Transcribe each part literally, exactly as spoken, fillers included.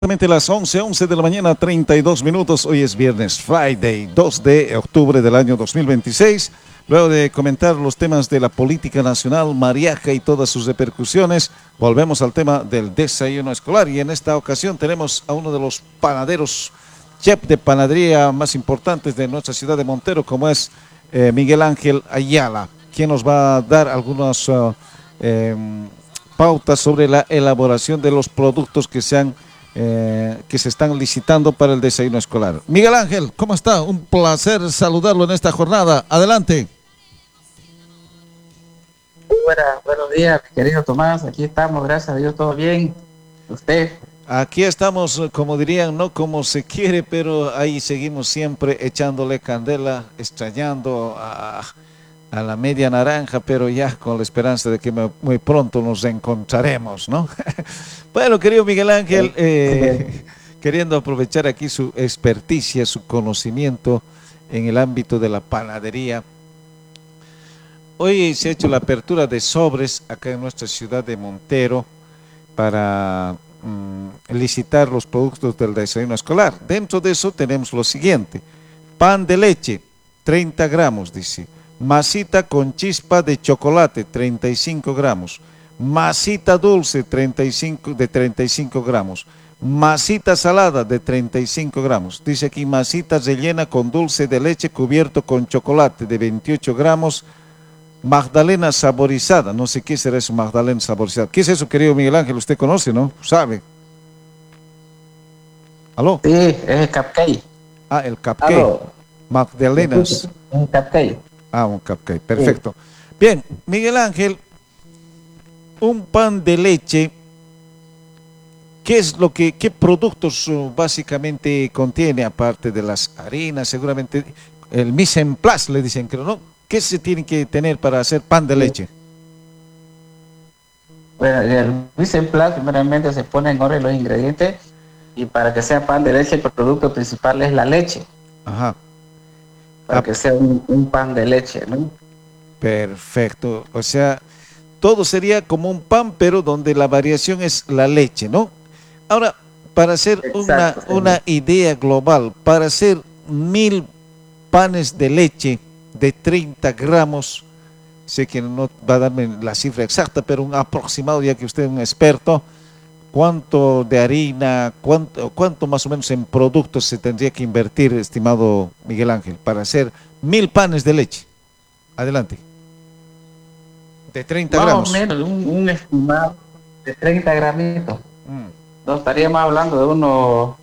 Exactamente las once, once de la mañana, treinta y dos minutos. Hoy es viernes, Friday, dos de octubre del año dos mil veintiséis. Luego de comentar los temas de la política nacional, mariaja y todas sus repercusiones, volvemos al tema del desayuno escolar. Y en esta ocasión tenemos a uno de los panaderos, chef de panadería más importantes de nuestra ciudad de Montero, como es eh, Miguel Ángel Ayala, quien nos va a dar algunas uh, eh, pautas sobre la elaboración de los productos que se han Eh, que se están licitando para el desayuno escolar. Miguel Ángel, ¿cómo está? Un placer saludarlo en esta jornada. Adelante. Buena, buenos días, querido Tomás. Aquí estamos, gracias a Dios, todo bien. ¿Usted? Aquí estamos, como dirían, no como se quiere, pero ahí seguimos siempre echándole candela, extrañando a, a la media naranja, pero ya con la esperanza de que muy pronto nos encontraremos, ¿no? Bueno, querido Miguel Ángel, eh, queriendo aprovechar aquí su experticia, su conocimiento en el ámbito de la panadería. Hoy se ha hecho la apertura de sobres acá en nuestra ciudad de Montero para mm, licitar los productos del desayuno escolar. Dentro de eso tenemos lo siguiente: pan de leche, treinta gramos, dice. Masita con chispa de chocolate, treinta y cinco gramos. Masita dulce treinta y cinco, de treinta y cinco gramos, masita salada de treinta y cinco gramos, dice aquí masita rellena con dulce de leche cubierto con chocolate de veintiocho gramos, magdalena saborizada, no sé qué será eso, magdalena saborizada. ¿Qué es eso, querido Miguel Ángel? Usted conoce, ¿no? ¿Sabe? ¿Aló? Sí, es el cupcake. Ah, el cupcake. Aló. Magdalenas. Un cupcake. Ah, un cupcake, perfecto. Sí. Bien, Miguel Ángel, un pan de leche, ¿qué es lo que, qué productos uh, básicamente contiene, aparte de las harinas? Seguramente el mise en place le dicen, creo, ¿no? ¿Qué se tiene que tener para hacer pan de leche? Bueno, el mise en place primeramente se pone en orden los ingredientes, y para que sea pan de leche el producto principal es la leche. Ajá. Para ah, que sea un, un pan de leche, ¿no? Perfecto, o sea, todo sería como un pan, pero donde la variación es la leche, ¿no? Ahora, para hacer una, una idea global, para hacer mil panes de leche de treinta gramos, sé que no va a darme la cifra exacta, pero un aproximado, ya que usted es un experto, ¿cuánto de harina, cuánto, cuánto más o menos en productos se tendría que invertir, estimado Miguel Ángel, para hacer mil panes de leche? Adelante. De treinta más gramos. Más o menos, un, un estimado de treinta gramitos. Mm. No estaríamos hablando de unos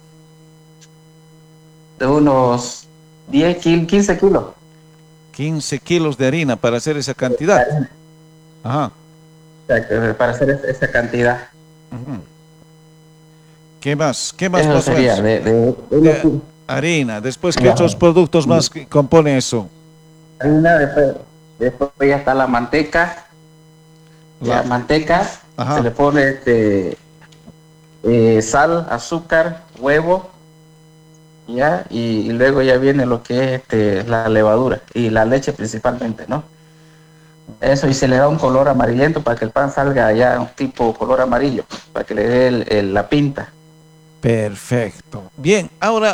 de unos diez, quince kilos. quince kilos de harina para hacer esa cantidad. Ajá. Exacto, para hacer esa cantidad. Uh-huh. ¿Qué más? ¿Qué más? Eso sería de, de, de, de harina. Después, ¿qué otros productos más componen eso? Harina, después, después ya está la manteca. La, la manteca, ajá, se le pone este, eh, sal, azúcar, huevo, ya, y, y luego ya viene lo que es este, la levadura y la leche principalmente, ¿no? Eso, y se le da un color amarillento para que el pan salga ya un tipo color amarillo, para que le dé el, el, la pinta. Perfecto. Bien, ahora,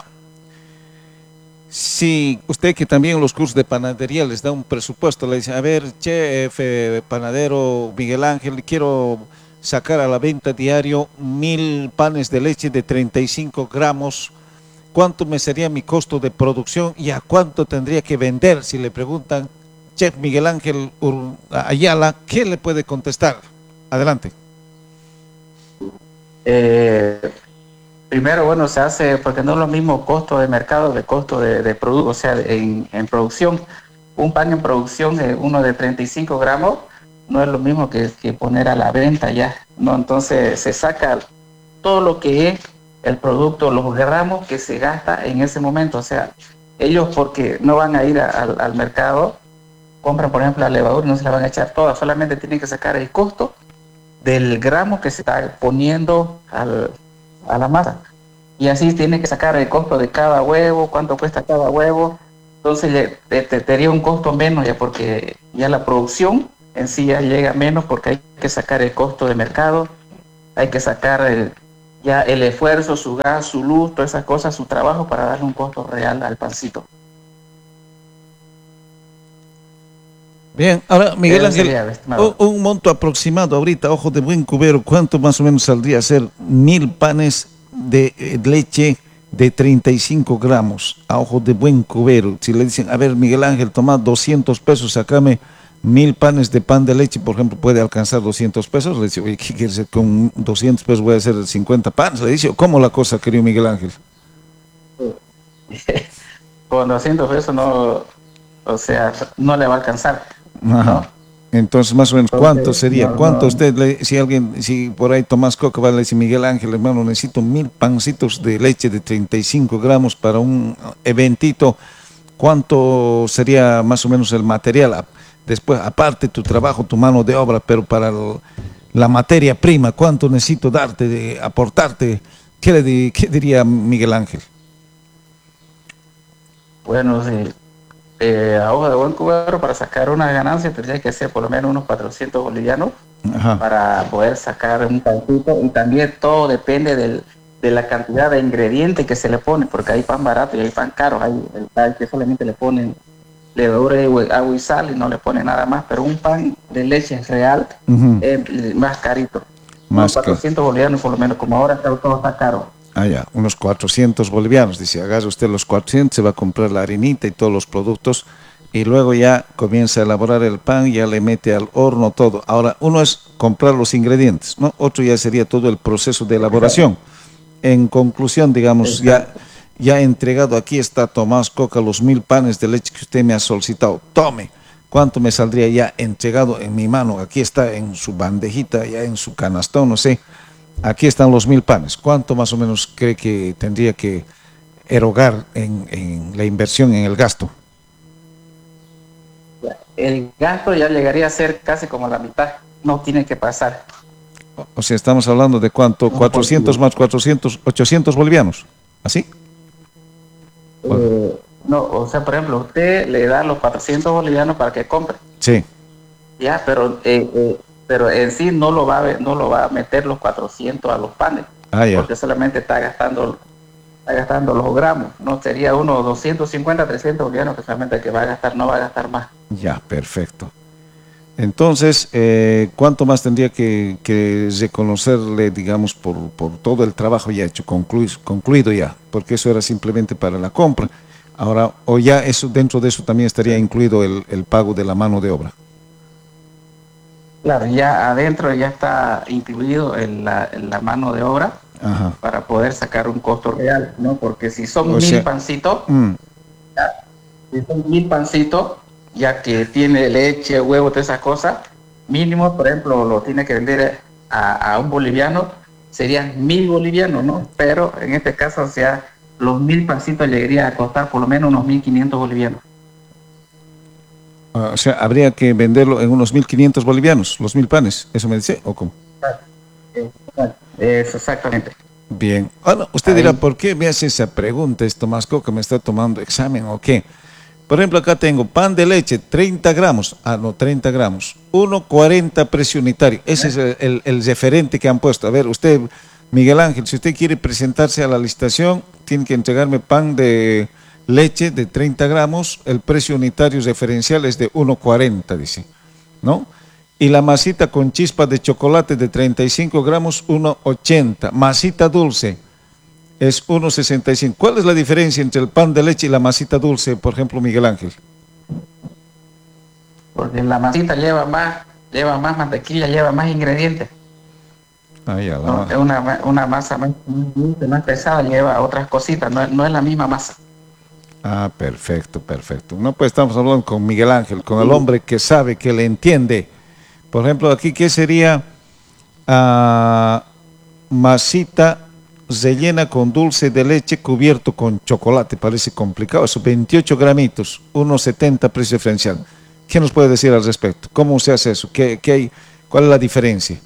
si usted que también en los cursos de panadería les da un presupuesto, le dice, a ver, chef, panadero Miguel Ángel, quiero sacar a la venta diario mil panes de leche de treinta y cinco gramos, ¿cuánto me sería mi costo de producción y a cuánto tendría que vender? Si le preguntan, chef Miguel Ángel Ayala, ¿qué le puede contestar? Adelante. Eh... Primero, bueno, se hace, porque no es lo mismo costo de mercado de costo de, de producto, o sea, en, en producción. Un pan en producción, eh, uno de treinta y cinco gramos, no es lo mismo que, que poner a la venta ya, ¿no? Entonces se saca todo lo que es el producto, los gramos que se gasta en ese momento. O sea, ellos porque no van a ir a, al, al mercado, compran, por ejemplo, la levadura y no se la van a echar toda, solamente tienen que sacar el costo del gramo que se está poniendo al a la masa, y así tiene que sacar el costo de cada huevo, cuánto cuesta cada huevo. Entonces te, te, te haría un costo menos, ya porque ya la producción en sí ya llega menos, porque hay que sacar el costo de mercado, hay que sacar el, ya el esfuerzo, su gas, su luz, todas esas cosas, su trabajo para darle un costo real al pancito. Bien, ahora Miguel Eso Ángel, sería, un, estimado. un monto aproximado ahorita, ojo de buen cubero, ¿cuánto más o menos saldría a ser mil panes de eh, leche de treinta y cinco gramos a ojo de buen cubero? Si le dicen, a ver Miguel Ángel, toma doscientos pesos, sacame mil panes de pan de leche, por ejemplo, puede alcanzar doscientos pesos. Le dice, oye, ¿qué quieres decir? Con doscientos pesos voy a hacer cincuenta panes. Le dice, ¿cómo la cosa, querido Miguel Ángel? Con doscientos pesos no, o sea, no le va a alcanzar, Ajá. ¿no? Entonces, más o menos, ¿cuánto Entonces, sería? no, ¿Cuánto no, usted, le, si alguien, si por ahí Tomás Coca va a decir, Miguel Ángel, hermano, necesito mil pancitos de leche de treinta y cinco gramos para un eventito, ¿cuánto sería más o menos el material? Después, aparte tu trabajo, tu mano de obra, pero para el, la materia prima, ¿cuánto necesito darte, de, aportarte? ¿Qué, le di, ¿Qué diría Miguel Ángel? bueno, sí. Eh, a hoja de buen cubero, para sacar una ganancia tendría que ser por lo menos unos cuatrocientos bolivianos Ajá. para poder sacar un pancito, y también todo depende del, de la cantidad de ingredientes que se le pone, porque hay pan barato y hay pan caro. Hay el pan que solamente le ponen levadura, agua y sal y no le ponen nada más, pero un pan de leche real Uh-huh. es más carito, unos Más que... cuatrocientos bolivianos por lo menos, como ahora todo está caro. Ah, ya, unos cuatrocientos bolivianos. Dice, agarre usted los cuatrocientos, se va a comprar la harinita y todos los productos y luego ya comienza a elaborar el pan, ya le mete al horno todo. Ahora, uno es comprar los ingredientes, ¿no? Otro ya sería todo el proceso de elaboración. En conclusión, digamos, ya, ya entregado, aquí está Tomás Coca, los mil panes de leche que usted me ha solicitado. Tome. ¿Cuánto me saldría ya entregado en mi mano? Aquí está en su bandejita, ya en su canastón, no sé. Aquí están los mil panes. ¿Cuánto más o menos cree que tendría que erogar en, en la inversión, en el gasto? El gasto ya llegaría a ser casi como la mitad, no tiene que pasar. O, o sea, estamos hablando de cuánto, No, cuatrocientos porque, más cuatrocientos, ochocientos bolivianos. ¿Así? Bueno, eh, no, o sea, por ejemplo, usted le da los cuatrocientos bolivianos para que compre, sí. ya, pero eh, eh, pero en sí no lo va a ver, no lo va a meter los cuatrocientos a los panes, Ah, ya. porque solamente está gastando está gastando los gramos, no sería uno doscientos cincuenta, trescientos bolivianos que solamente que va a gastar, no va a gastar más. Ya, perfecto. Entonces, eh, ¿cuánto más tendría que, que reconocerle, digamos, por, por todo el trabajo ya hecho, concluido, concluido ya? Porque eso era simplemente para la compra. Ahora, o ya eso, dentro de eso también estaría incluido el, el pago de la mano de obra. Claro, ya adentro ya está incluido en la, en la mano de obra. Ajá. Para poder sacar un costo real, ¿no? Porque si son o mil sea, pancitos, mm. ya, si son mil pancitos, ya que tiene leche, huevo, todas esas cosas, mínimo, por ejemplo, lo tiene que vender a, a un boliviano, serían mil bolivianos, ¿no? Pero en este caso, o sea, los mil pancitos llegaría a costar por lo menos unos mil quinientos bolivianos. Uh, o sea, habría que venderlo en unos mil quinientos bolivianos, los mil panes, ¿eso me dice? ¿O cómo? Eso, exactamente. Bien. Bueno, usted Ahí. dirá, ¿por qué me hace esa pregunta? ¿Es Tomás Coca me está tomando examen o qué? Por ejemplo, acá tengo pan de leche, treinta gramos. Ah, no, treinta gramos. uno cuarenta precio unitario. Ese ¿Eh? es el, el, el referente que han puesto. A ver, usted, Miguel Ángel, si usted quiere presentarse a la licitación, tiene que entregarme pan de leche de treinta gramos. El precio unitario referencial es de uno cuarenta, dice, ¿no? Y la masita con chispa de chocolate de treinta y cinco gramos, uno ochenta. Masita dulce es uno sesenta y cinco. ¿Cuál es la diferencia entre el pan de leche y la masita dulce, por ejemplo, Miguel Ángel? Porque la masita lleva más, lleva más mantequilla, lleva más ingredientes. Ah, ya, la no, es una, una masa más, más pesada, lleva otras cositas, no, no es la misma masa. Ah, perfecto, perfecto. No, pues estamos hablando con Miguel Ángel, con sí. el hombre que sabe, que le entiende. Por ejemplo, aquí, ¿qué sería? Uh, masita rellena con dulce de leche cubierto con chocolate. Parece complicado. Eso, veintiocho gramitos, uno setenta precio diferencial. ¿Qué nos puede decir al respecto? ¿Cómo se hace eso? ¿Qué, qué hay? ¿Cuál es la diferencia?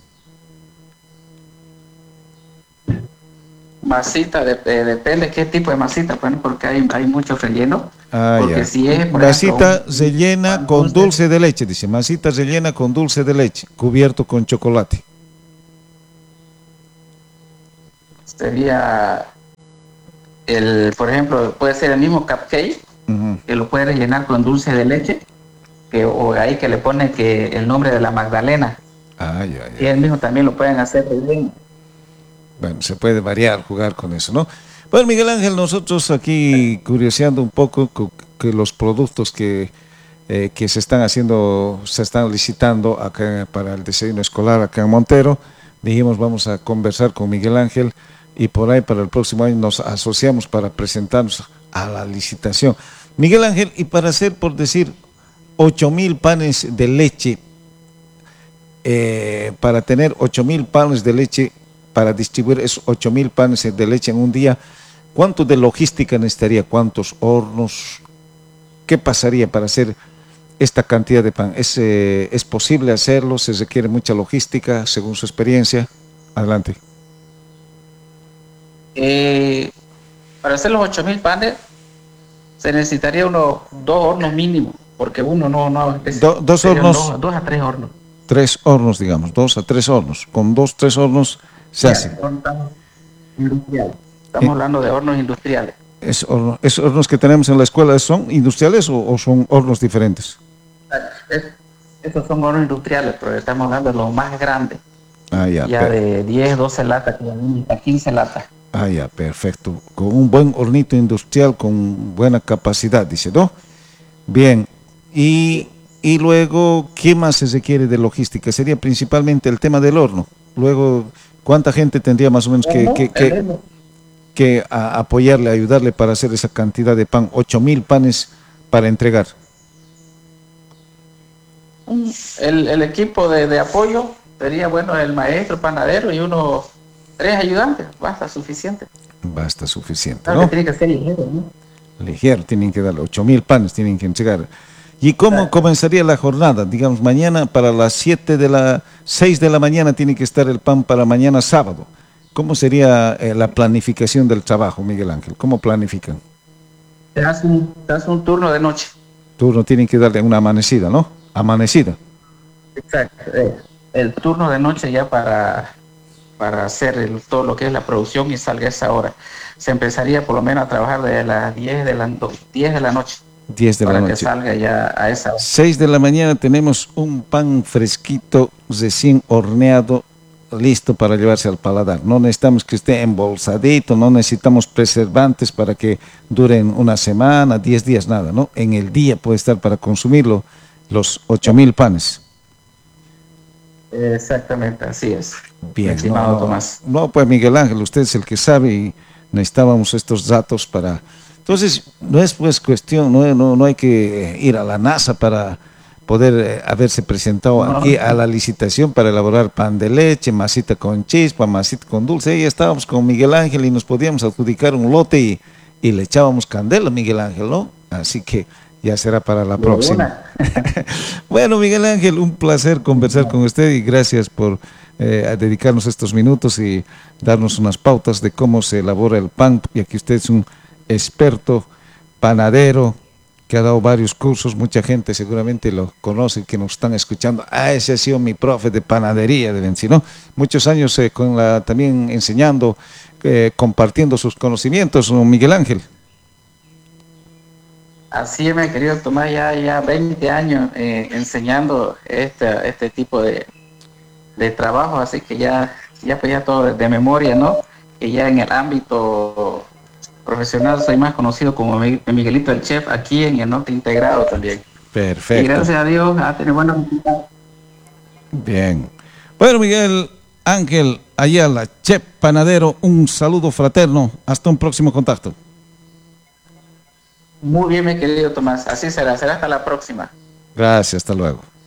Masita, de, de, depende qué tipo de masita, bueno, porque hay, hay mucho relleno. Ah, porque ya. si es, por masita ejemplo, rellena con dulce. dulce de leche, dice. Masita rellena con dulce de leche, cubierto con chocolate. sería, el, por ejemplo, puede ser el mismo cupcake, uh-huh. que lo puede rellenar con dulce de leche, que, o ahí que le pone que el nombre de la Magdalena. Ah, ya, ya. Y él mismo también lo pueden hacer bien. Bueno, se puede variar, jugar con eso, ¿no? Bueno, Miguel Ángel, nosotros aquí curioseando un poco que los productos que, eh, que se están haciendo, se están licitando acá para el desayuno escolar acá en Montero, dijimos vamos a conversar con Miguel Ángel y por ahí para el próximo año nos asociamos para presentarnos a la licitación. Miguel Ángel, y para hacer, por decir, ocho mil panes de leche, eh, para tener ocho mil panes de leche, para distribuir esos ocho mil panes de leche en un día, ¿cuánto de logística necesitaría? ¿Cuántos hornos? ¿Qué pasaría para hacer esta cantidad de pan? ¿Es, eh, ¿es posible hacerlo? ¿Se requiere mucha logística según su experiencia? Adelante. Eh, para hacer los ocho mil panes se necesitaría unos dos hornos mínimos, porque uno no... no es, Do, dos hornos. Dos, dos a tres hornos. Tres hornos, digamos, dos a tres hornos. Con dos, tres hornos se ya, hace. Industrial. Estamos eh, hablando de hornos industriales. Es horno, ¿Esos hornos que tenemos en la escuela son industriales o, o son hornos diferentes? Es, esos son hornos industriales, pero estamos hablando de los más grandes. Ah, ya, ya per... de diez, doce latas, a quince latas. Ah, ya, perfecto. Con un buen hornito industrial con buena capacidad, dice, ¿no? Bien. Y, y luego, ¿qué más se requiere de logística? Sería principalmente el tema del horno. Luego, ¿cuánta gente tendría más o menos que, que, que, que a apoyarle, ayudarle para hacer esa cantidad de pan? Ocho mil panes para entregar. El, el equipo de, de apoyo sería, bueno, el maestro, panadero y unos tres ayudantes. Basta, suficiente. Basta, suficiente, claro, ¿no? Que tiene que ser ligero, ¿no? Ligero, tienen que darle ocho mil panes, tienen que entregar. ¿Y cómo claro. comenzaría la jornada? Digamos, mañana para las siete de la, seis de la mañana tiene que estar el pan para mañana sábado. ¿Cómo sería eh, la planificación del trabajo, Miguel Ángel? ¿Cómo planifican? Te hace un, te hace un turno de noche. Turno, tienen que darle una amanecida, ¿no? Amanecida. Exacto. Eh, el turno de noche ya para, para hacer el, todo lo que es la producción y salga a esa hora. Se empezaría por lo menos a trabajar desde las diez de la, diez de la noche. diez de la noche. Para que salga ya a esa hora. seis de la mañana tenemos un pan fresquito, recién horneado, listo para llevarse al paladar. No necesitamos que esté embolsadito, no necesitamos preservantes para que duren una semana, diez días, nada, ¿no? En el día puede estar para consumirlo los ocho mil panes. Exactamente, así es. Bien, estimado no, Tomás. No, pues Miguel Ángel, usted es el que sabe y necesitábamos estos datos para... Entonces, no es pues cuestión, no, no, no hay que ir a la NASA para poder eh, haberse presentado no. aquí a la licitación para elaborar pan de leche, masita con chispa, masita con dulce. Ahí estábamos con Miguel Ángel y nos podíamos adjudicar un lote y, y le echábamos candela a Miguel Ángel, ¿no? Así que ya será para la Muy próxima. Bueno, Miguel Ángel, un placer conversar con usted y gracias por eh, dedicarnos estos minutos y darnos unas pautas de cómo se elabora el pan, y aquí usted es un experto panadero que ha dado varios cursos, mucha gente seguramente lo conoce, que nos están escuchando. Ah, ese ha sido mi profe de panadería de Venci, ¿no? Muchos años eh, con la, también enseñando, eh, compartiendo sus conocimientos, ¿no, Miguel Ángel? Así es, mi querido Tomás, ya, ya veinte años eh, enseñando este, este tipo de, de trabajo, así que ya, ya pues ya todo de, de memoria, ¿no? Que ya en el ámbito profesional soy más conocido como Miguelito el Chef aquí en el Norte Integrado también. Perfecto. Y gracias a Dios ha tenido buenos resultados. Bien. Bueno, Miguel Ángel Ayala, chef panadero, un saludo fraterno. Hasta un próximo contacto. Muy bien, mi querido Tomás. Así será. Será hasta la próxima. Gracias. Hasta luego.